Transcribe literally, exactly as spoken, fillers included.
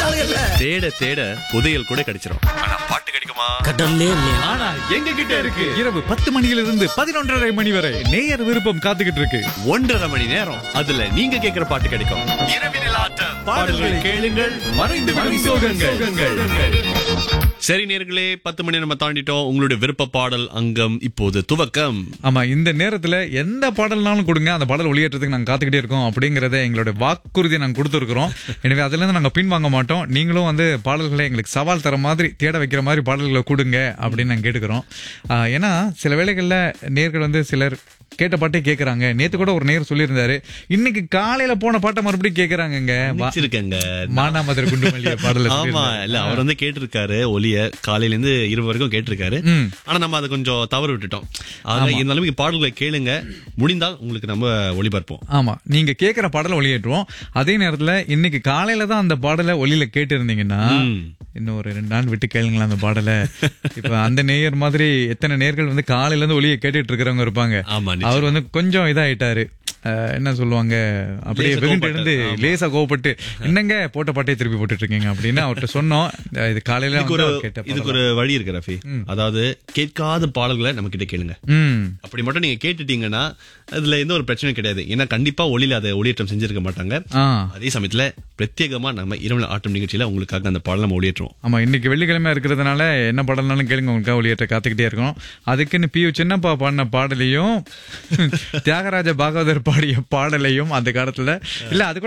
தேட தேட புதையல் கூட கிடைச்சிரும். ஆனா பாட்டு கிடைக்குமா? கடல்லே இல்லையா? ஆனா எங்க கிட்ட இருக்கு. இரவு பத்து மணியிலிருந்து பதினொன்றரை மணி வரை நேயர் விருப்பம் காத்துக்கிட்டு இருக்கு. ஒன்றரை மணி நேரம் அதுல நீங்க கேக்குற பாட்டு கிடைக்கும். இரவினில் ஆட்டம் பாடல்களை கேளுங்கள், மறைந்து விடும் சோகங்கள். சரி நேர்களே, பத்து மணி நம்ம தாண்டிட்டோம். உங்களுடைய விருப்ப பாடல் அங்கம் இப்போது துவக்கம். ஆமா, இந்த நேரத்துல எந்த பாடல்னாலும் கொடுங்க, அந்த பாடல் ஒளியேற்றத்துக்கு நாங்க காத்துக்கிட்டே இருக்கோம் அப்படிங்கறத எங்களுடைய வாக்குறுதியை நாங்க கொடுத்துருக்கோம். எனவே அதுல இருந்து நாங்க பின்வாங்க மாட்டோம். நீங்களும் வந்து பாடல்களை எங்களுக்கு சவால் தர மாதிரி, தேட வைக்கிற மாதிரி பாடல்களை கொடுங்க அப்படின்னு நாங்க கேட்டுக்கிறோம். ஆஹ் ஏன்னா சில வேளைகள்ல நேர்கள் வந்து சிலர் கேட்ட பாட்டே கேக்குறாங்க. நேத்து கூட ஒரு நேர் சொல்லியிருந்தாரு, இன்னைக்கு காலையில போன பாட்டை மறுபடியும் கேக்குறாங்க. மானாமதுரை குண்டுமல்லிய பாடல. ஆமா, இல்ல அவர் வந்து கேட்டிருக்காரு ஒலிய காலையில இருந்து இரவு வரைக்கும் கேட்டிருக்காரு. ஆனா நம்ம அதை கொஞ்சம் தவறு விட்டுட்டோம். ஆக இந்த அளவுக்கு பாடல்களை கேளுங்க, முடிந்தால் உங்களுக்கு நம்ம ஒளிபரப்போம். ஆமா, நீங்க கேக்குற பாடலை ஒளியேற்றுவோம். அதே நேரத்துல இன்னைக்கு காலையில தான் அந்த பாடலை ஒலியில கேட்டு இருந்தீங்கன்னா இன்னும் ஒரு ரெண்டு நாள் விட்டு கேளுங்களா அந்த பாடலை. இப்ப அந்த நேயர் மாதிரி எத்தனை நேர்கள் வந்து காலையில இருந்து ஒலியை கேட்டுட்டு இருக்கிறவங்க இருப்பாங்க. அவர் வந்து கொஞ்சம் இதாயிட்டாரு, என்ன சொல்லுவாங்க, அப்படியே வெகுண்டு இருந்து லேசா கோவப்பட்டு என்னங்க போட்ட பாட்டே திருப்பி போட்டுட்டு இருக்கீங்க அப்படின்னு அவர்கிட்ட சொன்னோம். இது காலையில இதுக்கு ஒரு வழி இருக்கு ரஃபி. அதாவது கேட்காத பாடல்களை நம்ம கிட்ட கேளுங்க. அப்படி மட்டும் நீங்க கேட்டுட்டீங்கன்னா அதுல எந்த ஒரு பிரச்சனையும் கிடையாது. ஏன்னா கண்டிப்பா ஒளியில அதை ஒளியேற்றம் செஞ்சிருக்க மாட்டாங்க. அதே சமயத்துல பிரத்யேகமா நம்ம இரவு ஆட்டம் நிகழ்ச்சியில உங்களுக்காக அந்த பாடல் நம்ம ஒளியேற்றுவோம். ஆமா, இன்னைக்கு வெள்ளிக்கிழமை இருக்கிறதுனால என்ன பாடல்னாலும் கேளுங்க, உங்களுக்காக ஒளியேற்ற காத்துக்கிட்டே இருக்கணும். அதுக்குன்னு பி யு சின்னப்பா பாடின பாடலையும் தியாகராஜ பாகவதர் பாடிய பாடலையும் அந்த காலத்துல இல்ல அது